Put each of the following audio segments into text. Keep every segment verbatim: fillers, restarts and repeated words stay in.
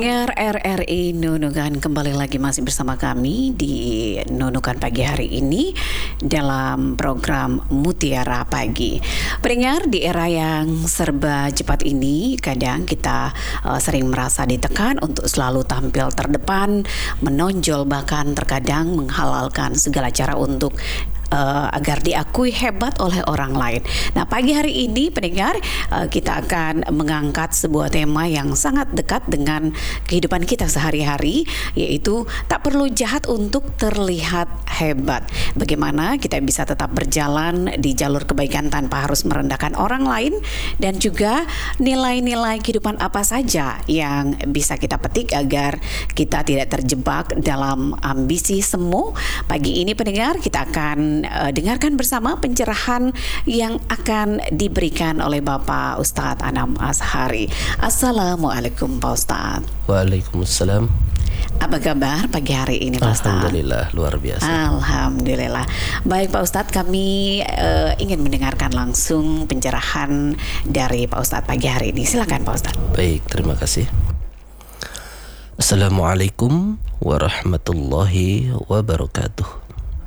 Pendengar R R I Nunukan, kembali lagi masih bersama kami di Nunukan pagi hari ini dalam program Mutiara Pagi. Pendengar, di era yang serba cepat ini kadang kita uh, sering merasa ditekan untuk selalu tampil terdepan, menonjol, bahkan terkadang menghalalkan segala cara untuk Uh, agar diakui hebat oleh orang lain. Nah, pagi hari ini pendengar, uh, kita akan mengangkat sebuah tema yang sangat dekat dengan kehidupan kita sehari-hari, yaitu tak perlu jahat untuk terlihat hebat. Bagaimana kita bisa tetap berjalan di jalur kebaikan tanpa harus merendahkan orang lain, dan juga nilai-nilai kehidupan apa saja yang bisa kita petik agar kita tidak terjebak dalam ambisi semu. Pagi ini pendengar, kita akan Uh, dengarkan bersama pencerahan yang akan diberikan oleh Bapak Ustadz Anam Azhari. Assalamualaikum Pak Ustadz. Waalaikumsalam. Apa kabar pagi hari ini Pak Ustadz? Alhamdulillah, luar biasa. Alhamdulillah. Baik Pak Ustadz, kami uh, ingin mendengarkan langsung pencerahan dari Pak Ustadz pagi hari ini. Silakan Pak Ustadz. Baik, terima kasih. Assalamualaikum warahmatullahi wabarakatuh.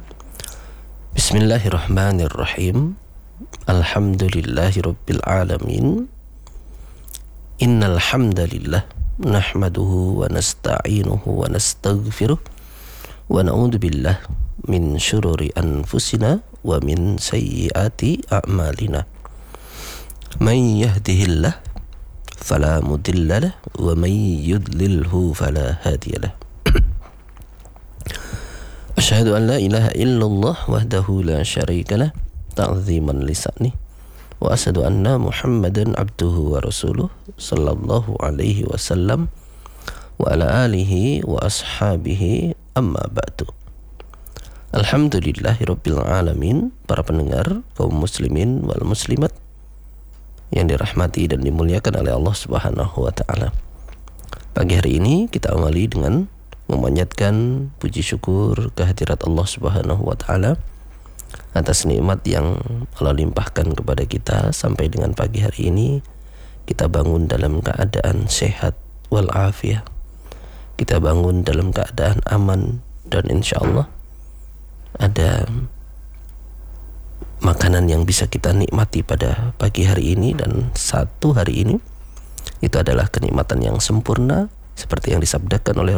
Bismillahirrahmanirrahim. Alhamdulillahi rabbil alamin. Innal hamdalillah nahmaduhu wa nasta'inuhu wa nastaghfiruh wa na'udzu billah min syururi anfusina wa min sayyiati a'malina. May yahdihillah fala mudilla lahu wa may yudlilhu fala hadiya lahu. Asyhadu an la ilaha illallah wahdahu la syarika lah ta'ziman lisani wa asyhadu anna Muhammadan abduhu wa rasuluh sallallahu alaihi wasallam wa ala alihi wa ashabihi amma ba'du. Alhamdulillahirabbil alamin. Para pendengar, kaum muslimin wal muslimat yang dirahmati dan dimuliakan oleh Allah Subhanahu wa taala. Pagi hari ini kita awali dengan memanjatkan puji syukur kehadirat Allah Subhanahu wa taala atas nikmat yang Allah limpahkan kepada kita sampai dengan pagi hari ini. Kita bangun dalam keadaan sehat wal afiyah. Kita bangun dalam keadaan aman, dan insya Allah ada makanan yang bisa kita nikmati pada pagi hari ini, dan satu hari ini itu adalah kenikmatan yang sempurna seperti yang disabdakan oleh